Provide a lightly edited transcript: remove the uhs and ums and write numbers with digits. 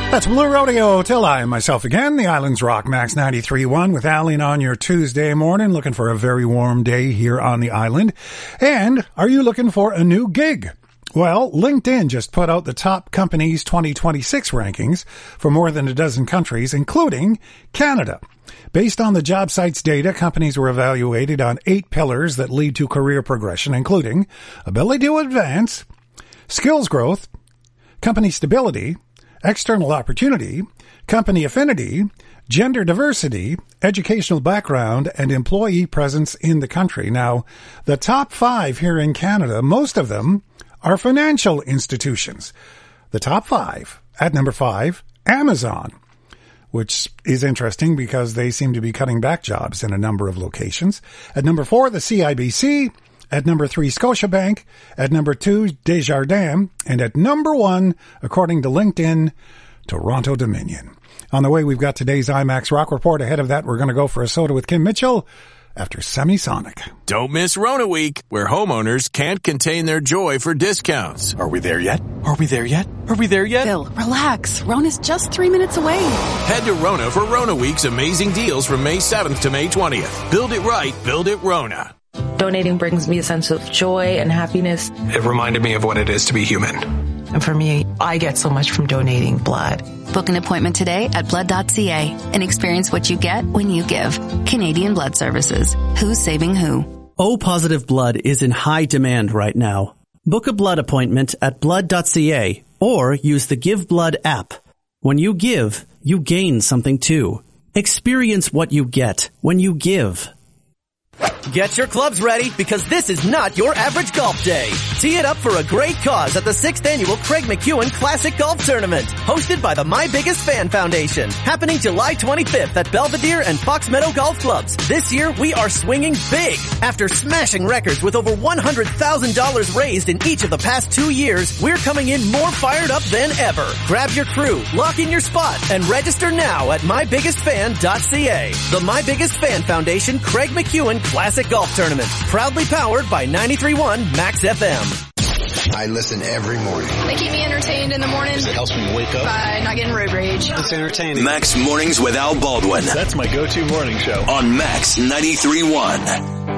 That's Blue Rodeo till I myself again. The Islands Rock Max 93.1 with Aline on your Tuesday morning, looking for a very warm day here on the island. And are you looking for a new gig? Well, LinkedIn just put out the top companies 2026 rankings for more than a dozen countries, including Canada. Based on the job site's data, companies were evaluated on 8 pillars that lead to career progression, including ability to advance, skills growth, company stability, external opportunity, company affinity, gender diversity, educational background, and employee presence in the country. Now, the top 5 here in Canada, most of them are financial institutions. The top 5, at number 5, Amazon, which is interesting because they seem to be cutting back jobs in a number of locations. At number 4, the CIBC. At number 3, Scotiabank. At number 2, Desjardins. And at number 1, according to LinkedIn, Toronto Dominion. On the way, we've got today's IMAX Rock Report. Ahead of that, we're going to go for a soda with Kim Mitchell after Semisonic. Don't miss Rona Week, where homeowners can't contain their joy for discounts. Are we there yet? Are we there yet? Are we there yet? Bill, relax. Rona's just 3 minutes away. Head to Rona for Rona Week's amazing deals from May 7th to May 20th. Build it right, build it Rona. Donating brings me a sense of joy and happiness. It reminded me of what it is to be human. And for me, I get so much from donating blood. Book an appointment today at blood.ca and experience what you get when you give. Canadian Blood Services. Who's saving who? O-positive blood is in high demand right now. Book a blood appointment at blood.ca or use the Give Blood app. When you give, you gain something too. Experience what you get when you give. Get your clubs ready because this is not your average golf day. Tee it up for a great cause at the 6th Annual Craig McEwen Classic Golf Tournament, hosted by the My Biggest Fan Foundation, happening July 25th at Belvedere and Fox Meadow Golf Clubs. This year, we are swinging big. After smashing records with over $100,000 raised in each of the past 2 years, we're coming in more fired up than ever. Grab your crew, lock in your spot, and register now at mybiggestfan.ca. The My Biggest Fan Foundation Craig McEwen Classic Golf Tournament, proudly powered by 93.1 Max FM. I listen every morning. They keep me entertained in the morning. It helps me wake up by not getting road rage. It's entertaining. Max Mornings with Al Baldwin. That's my go-to morning show. On Max 93.1.